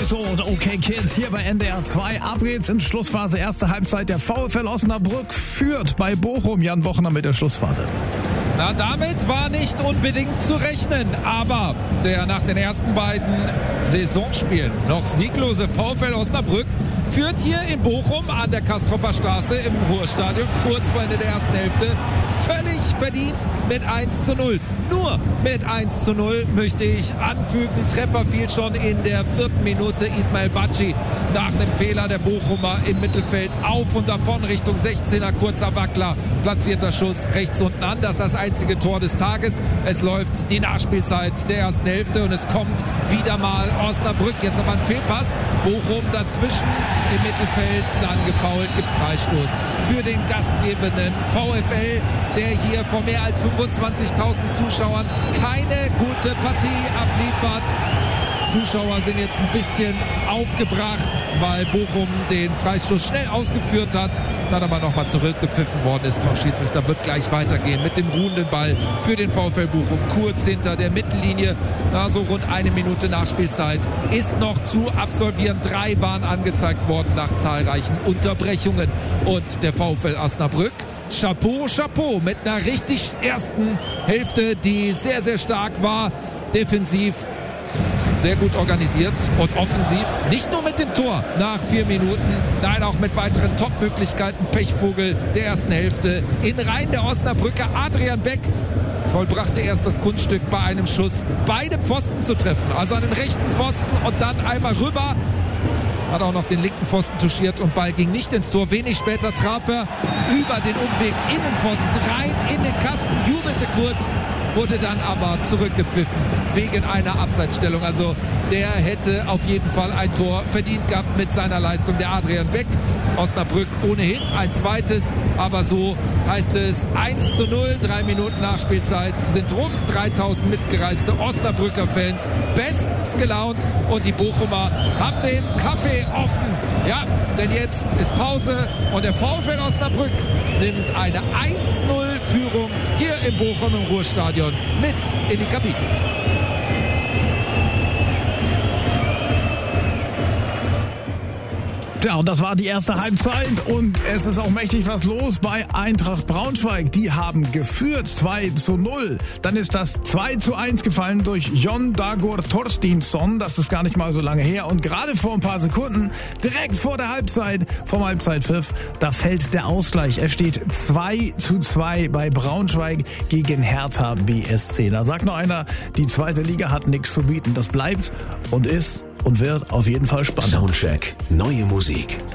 Otto und OK Kids hier bei NDR 2. Ab geht's in Schlussphase. Erste Halbzeit. Der VfL Osnabrück führt bei Bochum. Jan Bochener mit der Schlussphase. Na, damit war nicht unbedingt zu rechnen, aber der nach den ersten beiden Saisonspielen noch sieglose VfL Osnabrück führt hier in Bochum an der Kastropper Straße im Ruhrstadion kurz vor Ende der ersten Hälfte völlig verdient mit 1:0. Nur mit 1:0 möchte ich anfügen. Treffer fiel schon in der 4. Minute. Ismail Bacci nach einem Fehler der Bochumer im Mittelfeld auf und davon Richtung 16er. Kurzer Wackler, platzierter Schuss rechts unten an. Das ist das einzige Tor des Tages. Es läuft die Nachspielzeit der ersten Hälfte und es kommt wieder mal Osnabrück. Jetzt aber ein Fehlpass. Bochum dazwischen im Mittelfeld, dann gefoult, gibt Freistoß für den gastgebenden VfL, der hier vor mehr als 25.000 Zuschauern keine gute Partie abliefert. Zuschauer sind jetzt ein bisschen aufgebracht, weil Bochum den Freistoß schnell ausgeführt hat, dann aber nochmal zurückgepfiffen worden ist vom Schiedsrichter. Wird gleich weitergehen mit dem ruhenden Ball für den VfL Bochum. Kurz hinter der Mittellinie, so rund 1 Minute Nachspielzeit ist noch zu absolvieren. 3 waren angezeigt worden nach zahlreichen Unterbrechungen. Und der VfL Osnabrück, Chapeau, Chapeau, mit einer richtig ersten Hälfte, die sehr, sehr stark war, defensiv sehr gut organisiert und offensiv, nicht nur mit dem Tor nach 4 Minuten, nein, auch mit weiteren Top-Möglichkeiten. Pechvogel der ersten Hälfte in Reihen der Osnabrücker. Adrian Beck vollbrachte erst das Kunststück bei einem Schuss, beide Pfosten zu treffen, also an den rechten Pfosten und dann einmal rüber. Hat auch noch den linken Pfosten touchiert und Ball ging nicht ins Tor. Wenig später traf er über den Umweg Innenpfosten rein in den Kasten, jubelte kurz, wurde dann aber zurückgepfiffen wegen einer Abseitsstellung. Also der hätte auf jeden Fall ein Tor verdient gehabt mit seiner Leistung, der Adrian Beck. Osnabrück ohnehin ein zweites, aber so heißt es 1:0, 3 Minuten Nachspielzeit sind rum, 3000 mitgereiste Osnabrücker Fans bestens gelaunt und die Bochumer haben den Kaffee offen. Ja, denn jetzt ist Pause und der VfL Osnabrück nimmt eine 1:0-Führung hier in Bochum im Ruhrstadion mit in die Kabine. Ja, und das war die erste Halbzeit und es ist auch mächtig was los bei Eintracht Braunschweig. Die haben geführt 2:0. Dann ist das 2:1 gefallen durch Jon Dagur Torsteinsson. Das ist gar nicht mal so lange her. Und gerade vor ein paar Sekunden, direkt vor der Halbzeit, vom Halbzeitpfiff, da fällt der Ausgleich. Es steht 2:2 bei Braunschweig gegen Hertha BSC. Da sagt noch einer, die zweite Liga hat nichts zu bieten. Das bleibt und ist und wird auf jeden Fall spannend. Soundcheck. Neue Musik.